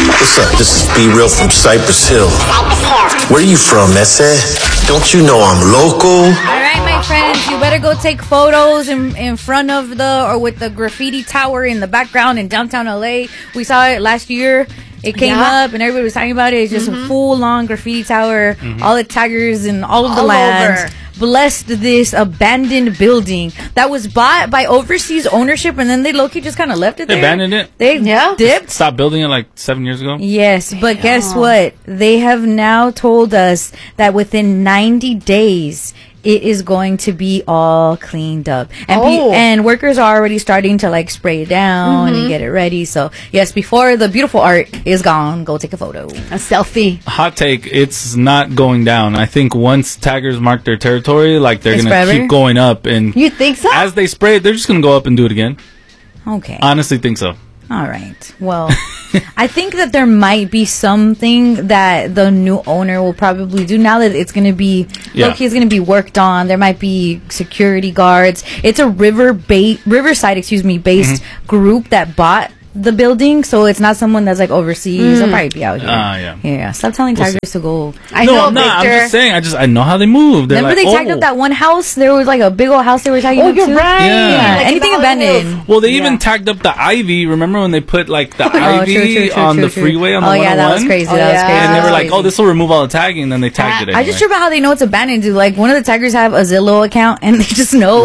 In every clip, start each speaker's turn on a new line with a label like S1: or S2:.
S1: What's up? This is Be Real from Cypress Hill. Where you from, Ese? Don't you know I'm local?
S2: All right, my friends, you better go take photos in front of or with the graffiti tower in the background in downtown LA. We saw it last year. It came up and everybody was talking about it. It's just a full-on graffiti tower. All the taggers and all of the land blessed this abandoned building that was bought by overseas ownership, and then they low-key just kind of left it there.
S3: They abandoned it?
S2: They dipped.
S3: Stopped building it like 7 years ago?
S2: Yes, but guess what? They have now told us that within 90 days, it is going to be all cleaned up. And and workers are already starting to like spray it down and get it ready. So yes, before the beautiful art is gone, go take a photo.
S4: A selfie.
S3: Hot take, it's not going down. I think once taggers mark their territory, like they're going to keep going up. And
S4: you think so?
S3: As they spray it, they're just going to go up and do it again.
S2: Okay.
S3: Honestly think so.
S2: All right. Well, I think that there might be something that the new owner will probably do now that it's going to be low-key, it's going to be worked on. There might be security guards. It's a Riverside, based group that bought the building, so it's not someone that's like overseas. They'll probably be out here. Yeah. Stop telling tigers to go.
S4: I know, Victor.
S3: I'm just saying. I know how they move. They're
S2: Remember
S3: like,
S2: they tagged up that one house? There was like a big old house they were tagging up
S4: you're
S2: too.
S4: right.
S3: Yeah.
S4: Like
S2: Anything abandoned.
S3: Well, they even tagged up the ivy. Remember when they put like the ivy on the freeway on the 101?
S2: Oh yeah, that was crazy.
S3: And they were like, "Oh, this will remove all the tagging," and then they tagged it. Anyway.
S2: I just heard about how they know it's abandoned. Dude. Like one of the taggers have a Zillow account, and they just know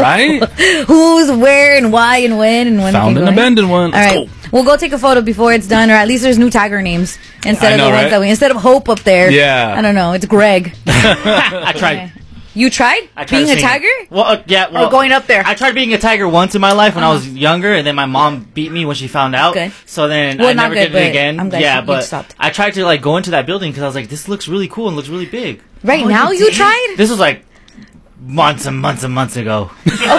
S2: who's where and why and when and when.
S3: Found an abandoned one.
S2: All right. We'll go take a photo before it's done, or at least there's new tagger names instead of the ones that instead of Hope up there.
S3: Yeah.
S2: I don't know. It's Greg.
S5: I tried.
S2: You tried? Being a tagger?
S5: Well,
S4: Well, going up there.
S5: I tried being a tagger once in my life when I was younger, and then my mom beat me when she found out.
S2: Good.
S5: So then I never did it again.
S2: I'm glad you stopped.
S5: I tried to like go into that building because I was like, this looks really cool and looks really big.
S2: Right now you tried?
S5: This was like months and months and months ago.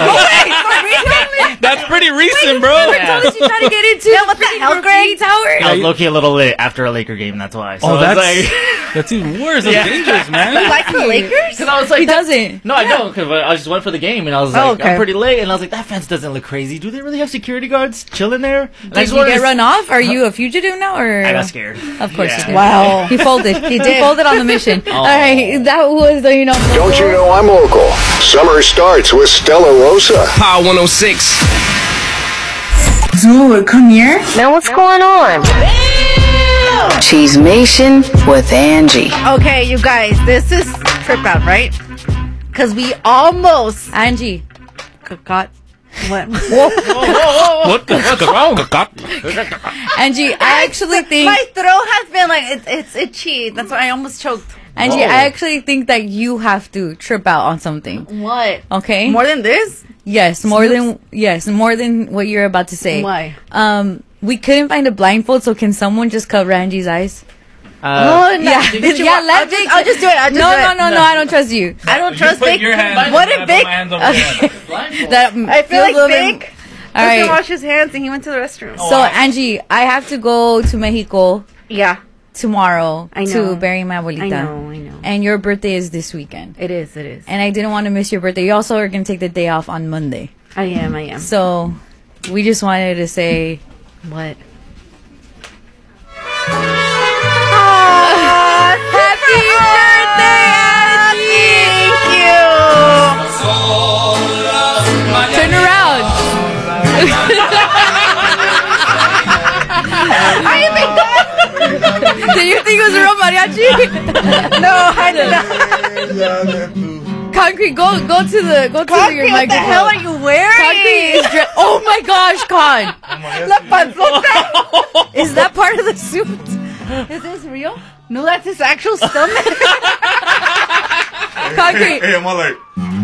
S3: That's pretty recent, bro.
S2: Told us you tried to get into
S4: what the hell, Greg?
S2: Tower?
S5: I was low-key a little lit after a Laker game, that's why. So
S3: that's even worse. That's dangerous, man.
S4: You like the Lakers?
S5: Because I was like,
S2: he doesn't.
S5: No, I don't, because I just went for the game, and I was like, I'm pretty late, and I was like, that fence doesn't look crazy. Do they really have security guards chilling there?
S2: Did you get run off? Are you a fugitive now, or?
S5: I got scared.
S2: Of course you did.
S4: Wow.
S2: He folded. He folded on the mission. All right, that was the
S1: Don't you know I'm local? Summer starts with Stella Rosa.
S6: Power 106.
S7: Zool, come here.
S8: Now what's going on? Cheese Nation with Angie.
S4: Okay, you guys, this is trip out, right? Because we almost
S2: Angie
S4: got what?
S3: What the wrong?
S2: Angie, I actually think
S4: my throat has been like it's itchy. That's why I almost choked.
S2: Angie, I actually think that you have to trip out on something.
S4: What?
S2: Okay.
S4: More than this?
S2: Yes, more than what you're about to say.
S4: Why?
S2: We couldn't find a blindfold, so can someone just cover Angie's eyes?
S4: I'll just do it.
S2: No, I don't trust you.
S4: I don't trust Vic. What if Vic?
S2: I
S4: feel like Vic.
S2: All right.
S4: Wash his hands and he went to the restroom.
S2: So Angie, I have to go to Mexico.
S4: Yeah.
S2: Tomorrow
S4: I know.
S2: to bury my abuelita.
S4: I know.
S2: And your birthday is this weekend.
S4: It is.
S2: And I didn't want to miss your birthday. You also are going to take the day off on Monday.
S4: I am.
S2: So we just wanted to say
S4: what?
S2: Happy birthday, Angie! Thank you! Turn around. Did you think it was a real mariachi?
S4: No, I did not.
S2: Concrete, go to your microphone.
S4: What the hell are you wearing?
S2: Concrete is oh my gosh, Con. Is that part of the suit? Is this real?
S4: No, that's his actual stomach.
S2: Concrete.
S9: Hey, I'm all like.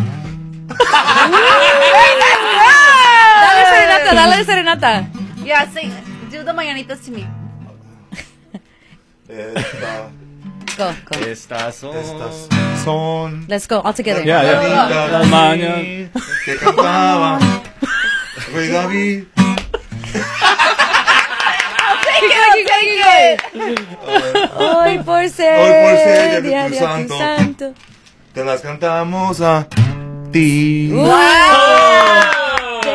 S2: Dale serenata.
S4: Yeah, do the mañanitas to me. Go.
S5: Estas
S9: son.
S2: Let's go all together.
S3: Yeah.
S9: Mañana que cantaba Rey David.
S2: Hoy por ser día de tu santo.
S9: Te las cantamos a ti.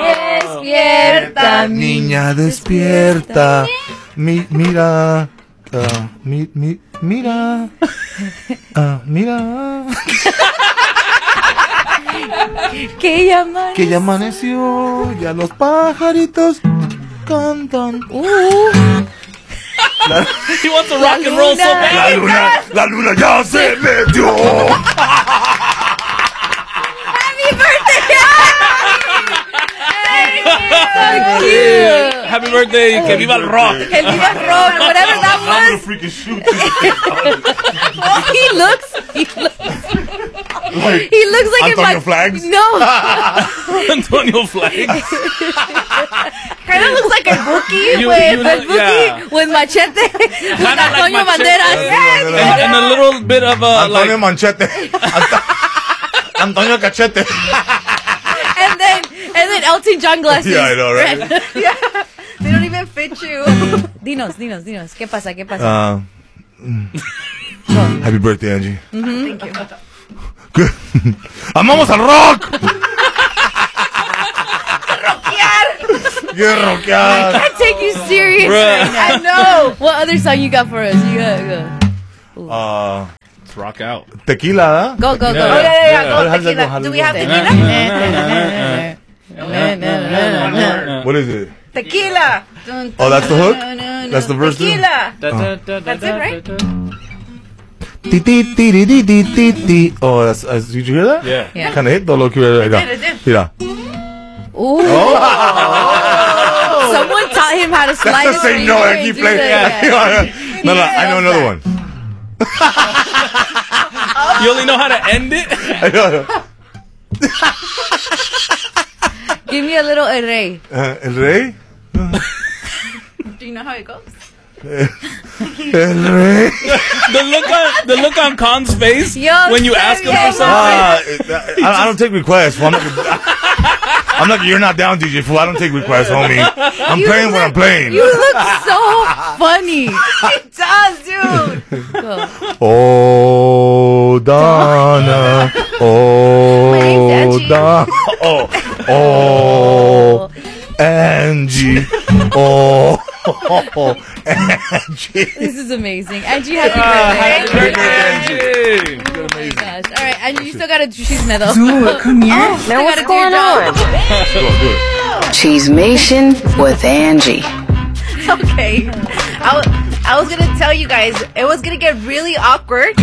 S2: Despierta,
S9: niña, despierta. Mira Mira. Mira.
S2: Que
S9: ya amaneció. Ya los pajaritos cantan.
S3: He wants to rock and roll so bad.
S9: La luna ya se metió.
S2: Happy birthday!
S3: Happy birthday, que viva el rock.
S2: Que viva el rock, whatever that was.
S9: I'm gonna freaking shoot this.
S2: He looks like
S9: Antonio Flags?
S2: No.
S3: Antonio Flags.
S4: Kind of looks like a bookie
S2: with machete. With Antonio Banderas.
S3: And a little bit of a
S9: Antonio Manchete. Antonio Cachete.
S2: And then Elton John glasses.
S9: Yeah, I know, right?
S4: Yeah. They don't even fit you.
S2: Dinos. ¿Qué pasa?
S9: Happy birthday, Angie.
S4: Thank you.
S9: Good. ¡Amamos al rock! ¡Qué rockear!
S2: I can't take you serious right now.
S4: I know.
S2: What other song you got for us?
S3: Let's rock out.
S9: Tequila,
S2: Go.
S4: Yeah. Go tequila. Do we have tequila?
S9: What is it?
S4: Tequila.
S9: Oh, that's the hook? That's the verse?
S4: Tequila. That's it, right?
S9: Oh, that's, did you hear that?
S3: Yeah.
S9: Kind of hit the low key right now.
S4: I did.
S9: Mira.
S2: Ooh. Someone taught him how to slide.
S9: That's the same note I keep playing. No, I know another one.
S3: You only know how to end it?
S2: Give me a little El Rey.
S9: El Rey?
S4: Do you know how it goes?
S9: El Rey?
S3: The look on Khan's face when you ask him for something.
S9: I don't take requests. Well, I'm not. You're not down, DJ Fool. I don't take requests, homie. I'm playing what I'm playing.
S2: You look so funny.
S4: It does, dude.
S2: Go.
S9: Oh, Donna. Oh,
S4: name's
S9: Donna. Oh, Angie. Oh, Angie.
S2: This is amazing. Angie, happy birthday.
S3: Happy birthday, Angie.
S2: Oh my gosh. All right, Angie, you still got to do chisme,
S7: Dude, come here.
S8: Now what's going on?
S9: Do it.
S8: Cheesemation with Angie.
S4: Okay. I was gonna tell you guys it was gonna get really awkward.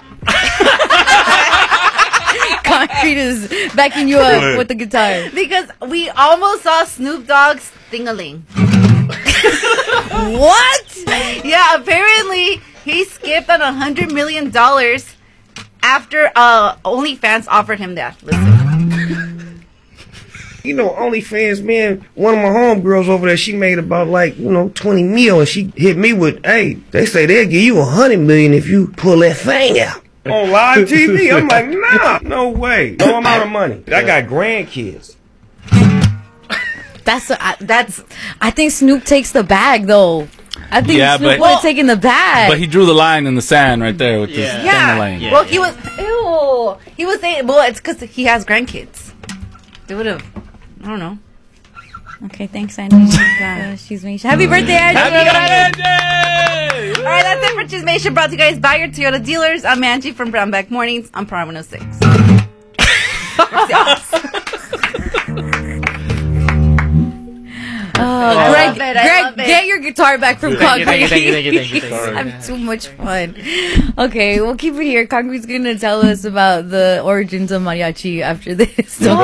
S2: Concrete is backing you up with the guitar.
S4: Because we almost saw Snoop Dogg's Thing-a-Ling.
S2: What?
S4: Yeah, apparently he skipped on $100 million after OnlyFans offered him that. Listen.
S10: You know, OnlyFans, man, one of my homegirls over there, she made about 20 mil, and she hit me with, hey, they say they'll give you $100 million if you pull that thing out. On live TV? I'm like, nah, no way. No amount of money. I got grandkids.
S2: I think Snoop takes the bag, though. I think Snoop was taking the bag.
S3: But he drew the line in the sand right there with this
S4: Thing-a-Ling.
S3: Yeah.
S4: Well, he was saying, well, it's because he has grandkids. They would have, I don't know.
S2: Okay, thanks, Angie. Chismation. Happy birthday, Angie.
S3: Happy birthday!
S4: All right, that's it for Chismation, brought to you guys by your Toyota dealers. I'm Angie from Brownback Mornings on Power 106.
S2: Greg, get your guitar back from Concrete.
S5: Thank you.
S2: I'm too much fun. Okay, we'll keep it here. Concrete's going to tell us about the origins of mariachi after this.